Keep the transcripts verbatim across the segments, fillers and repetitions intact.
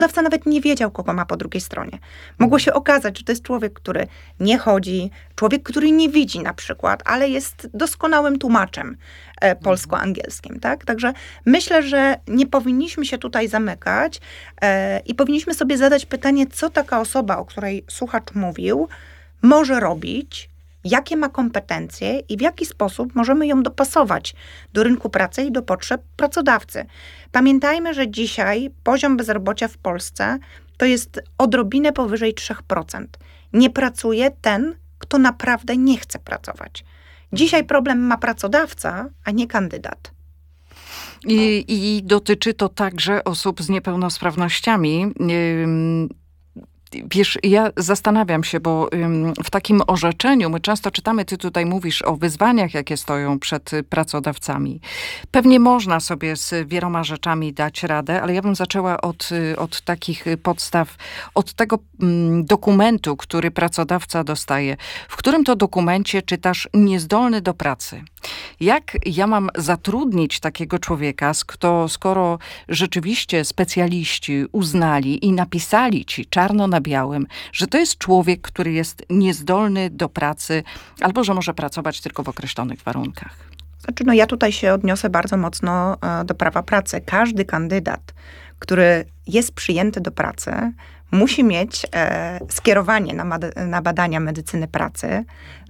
pracodawca nawet nie wiedział, kogo ma po drugiej stronie. Mogło się okazać, że to jest człowiek, który nie chodzi, człowiek, który nie widzi na przykład, ale jest doskonałym tłumaczem e, polsko-angielskim, tak? Także myślę, że nie powinniśmy się tutaj zamykać e, i powinniśmy sobie zadać pytanie, co taka osoba, o której słuchacz mówił, może robić, jakie ma kompetencje i w jaki sposób możemy ją dopasować do rynku pracy i do potrzeb pracodawcy. Pamiętajmy, że dzisiaj poziom bezrobocia w Polsce to jest odrobinę powyżej trzy procent. Nie pracuje ten, kto naprawdę nie chce pracować. Dzisiaj problem ma pracodawca, a nie kandydat. I, i dotyczy to także osób z niepełnosprawnościami. Wiesz, ja zastanawiam się, bo w takim orzeczeniu, my często czytamy, ty tutaj mówisz o wyzwaniach, jakie stoją przed pracodawcami. Pewnie można sobie z wieloma rzeczami dać radę, ale ja bym zaczęła od, od takich podstaw, od tego dokumentu, który pracodawca dostaje. W którym to dokumencie czytasz niezdolny do pracy? Jak ja mam zatrudnić takiego człowieka, kto, skoro rzeczywiście specjaliści uznali i napisali ci czarno na białym, że to jest człowiek, który jest niezdolny do pracy, albo że może pracować tylko w określonych warunkach? Znaczy, no ja tutaj się odniosę bardzo mocno do prawa pracy. Każdy kandydat, który jest przyjęty do pracy, musi mieć e, skierowanie na, na badania medycyny pracy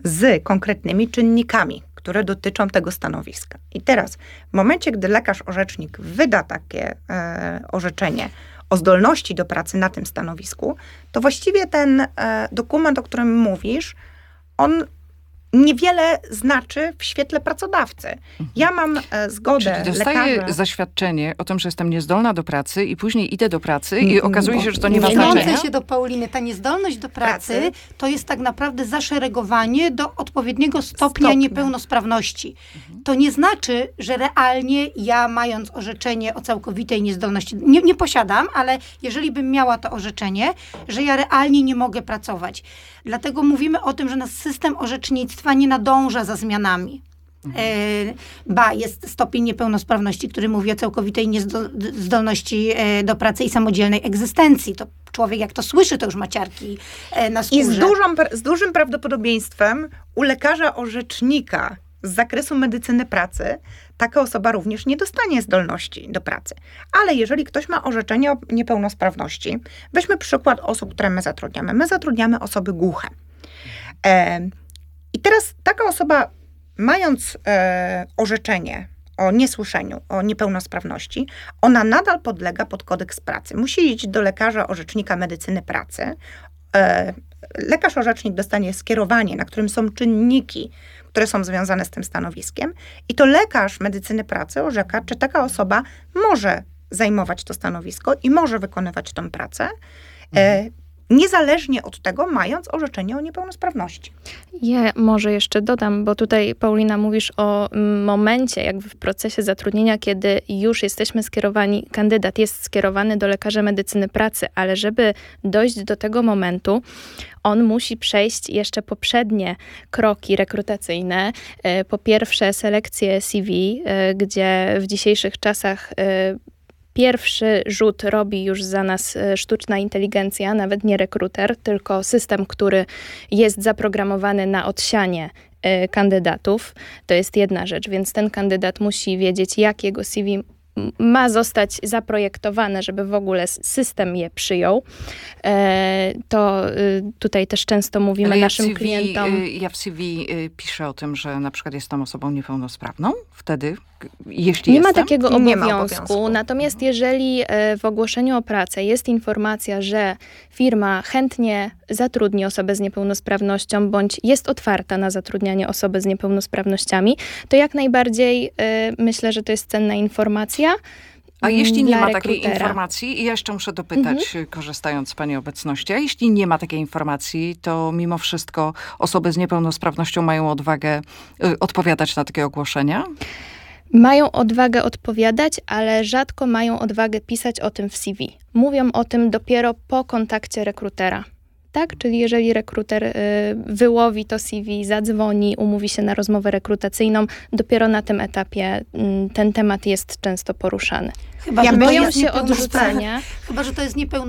z konkretnymi czynnikami, które dotyczą tego stanowiska. I teraz, w momencie, gdy lekarz orzecznik wyda takie e, orzeczenie o zdolności do pracy na tym stanowisku, to właściwie ten e, dokument, o którym mówisz, on niewiele znaczy w świetle pracodawcy. Ja mam e, zgodę Czyli dostaję lekarza... zaświadczenie o tym, że jestem niezdolna do pracy i później idę do pracy i okazuje się, że to nie ma Nie znaczenia. wtrącę się do Pauliny. Ta niezdolność do pracy, Pracy. to jest tak naprawdę zaszeregowanie do odpowiedniego stopnia, Stopnia. niepełnosprawności. To nie znaczy, że realnie ja, mając orzeczenie o całkowitej niezdolności, nie, nie posiadam, ale jeżeli bym miała to orzeczenie, że ja realnie nie mogę pracować. Dlatego mówimy o tym, że nasz system orzecznictwa nie nadąża za zmianami. Mhm. E, ba, jest stopień niepełnosprawności, który mówi o całkowitej niezdolności e, do pracy i samodzielnej egzystencji. To człowiek, jak to słyszy, to już ma ciarki e, na skórze. I z, dużą, z dużym prawdopodobieństwem u lekarza orzecznika z zakresu medycyny pracy taka osoba również nie dostanie zdolności do pracy. Ale jeżeli ktoś ma orzeczenie o niepełnosprawności, weźmy przykład osób, które my zatrudniamy. My zatrudniamy osoby głuche. E, I teraz taka osoba, mając e, orzeczenie o niesłyszeniu, o niepełnosprawności, ona nadal podlega pod kodeks pracy. Musi iść do lekarza orzecznika medycyny pracy. E, lekarz orzecznik dostanie skierowanie, na którym są czynniki, które są związane z tym stanowiskiem i to lekarz medycyny pracy orzeka, czy taka osoba może zajmować to stanowisko i może wykonywać tę pracę, e, niezależnie od tego, mając orzeczenie o niepełnosprawności. Ja może jeszcze dodam, bo tutaj, Paulina, mówisz o momencie jakby w procesie zatrudnienia, kiedy już jesteśmy skierowani, kandydat jest skierowany do lekarza medycyny pracy, ale żeby dojść do tego momentu, on musi przejść jeszcze poprzednie kroki rekrutacyjne. Po pierwsze selekcję C V, gdzie w dzisiejszych czasach pierwszy rzut robi już za nas sztuczna inteligencja, nawet nie rekruter, tylko system, który jest zaprogramowany na odsianie kandydatów. To jest jedna rzecz, więc ten kandydat musi wiedzieć, jak jego C V ma zostać zaprojektowane, żeby w ogóle system je przyjął. To tutaj też często mówimy ja naszym C V, klientom. Ja w C V piszę o tym, że na przykład jestem osobą niepełnosprawną. Wtedy, jeśli Nie jestem, ma takiego nie ma obowiązku. obowiązku. Natomiast jeżeli w ogłoszeniu o pracę jest informacja, że firma chętnie zatrudni osobę z niepełnosprawnością, bądź jest otwarta na zatrudnianie osoby z niepełnosprawnościami, to jak najbardziej y, myślę, że to jest cenna informacja. A jeśli nie dla ma rekrutera. takiej informacji, i ja jeszcze muszę dopytać, mhm. korzystając z pani obecności, a jeśli nie ma takiej informacji, to mimo wszystko osoby z niepełnosprawnością mają odwagę y, odpowiadać na takie ogłoszenia? Mają odwagę odpowiadać, ale rzadko mają odwagę pisać o tym w C V. Mówią o tym dopiero po kontakcie rekrutera. Tak, czyli jeżeli rekruter y, wyłowi to C V, zadzwoni, umówi się na rozmowę rekrutacyjną, dopiero na tym etapie y, ten temat jest często poruszany. Chyba, Ja że to boję jest się niepełnospra- odrzucenia. Chyba, że to jest niepełnosprawność